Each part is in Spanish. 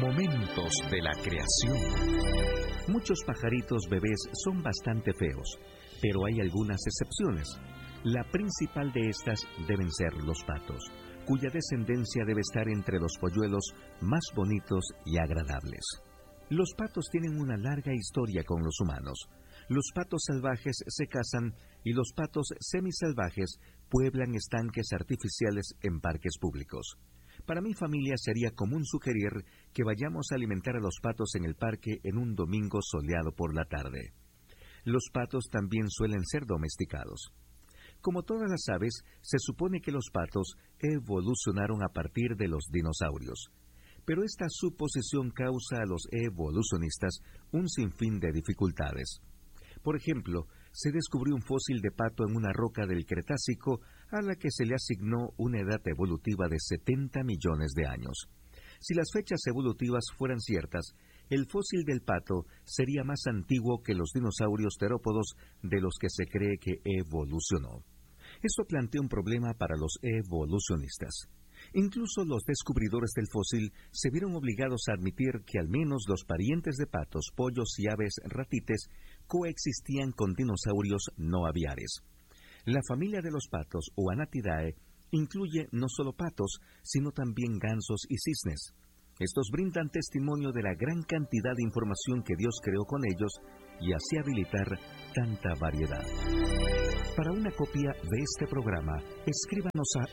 Momentos de la creación. Muchos pajaritos bebés son bastante feos, pero hay algunas excepciones. La principal de estas deben ser los patos, cuya descendencia debe estar entre los polluelos más bonitos y agradables. Los patos tienen una larga historia con los humanos. Los patos salvajes se cazan y los patos semisalvajes pueblan estanques artificiales en parques públicos. Para mi familia sería común sugerir que vayamos a alimentar a los patos en el parque en un domingo soleado por la tarde. Los patos también suelen ser domesticados. Como todas las aves, se supone que los patos evolucionaron a partir de los dinosaurios. Pero esta suposición causa a los evolucionistas un sinfín de dificultades. Por ejemplo, se descubrió un fósil de pato en una roca del Cretácico a la que se le asignó una edad evolutiva de 70 millones de años. Si las fechas evolutivas fueran ciertas, el fósil del pato sería más antiguo que los dinosaurios terópodos de los que se cree que evolucionó. Esto plantea un problema para los evolucionistas. Incluso los descubridores del fósil se vieron obligados a admitir que al menos los parientes de patos, pollos y aves ratites coexistían con dinosaurios no aviares. La familia de los patos, o Anatidae, incluye no solo patos, sino también gansos y cisnes. Estos brindan testimonio de la gran cantidad de información que Dios creó con ellos y así habilitar tanta variedad. Para una copia de este programa, escríbanos a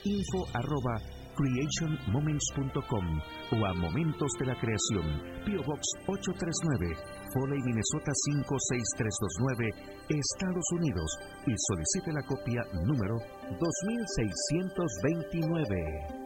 info@creationmoments.com o a Momentos de la Creación, P.O. Box 839, Foley, Minnesota 56329, Estados Unidos, y solicite la copia número 2629.